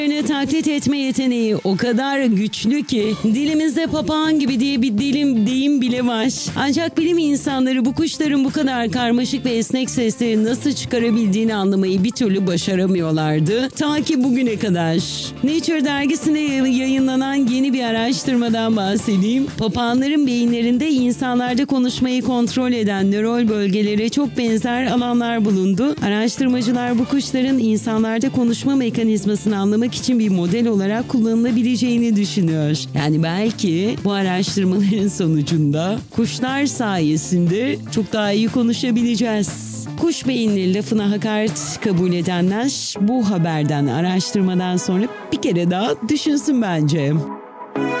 Taklit etme yeteneği o kadar güçlü ki dilimizde papağan gibi diye bir deyim bile var. Ancak bilim insanları bu kuşların bu kadar karmaşık ve esnek sesleri nasıl çıkarabildiğini anlamayı bir türlü başaramıyorlardı. Ta ki bugüne kadar. Nature dergisinde yayınlanan yeni bir araştırmadan bahsedeyim. Papağanların beyinlerinde insanlarda konuşmayı kontrol eden nöral bölgelere çok benzer alanlar bulundu. Araştırmacılar bu kuşların insanlarda konuşma mekanizmasını anlamak için bir model olarak kullanılabileceğini düşünüyor. Yani belki bu araştırmaların sonucunda kuşlar sayesinde çok daha iyi konuşabileceğiz. Kuş beyinli lafına hakaret kabul edenler bu haberden, araştırmadan sonra bir kere daha düşünsün bence.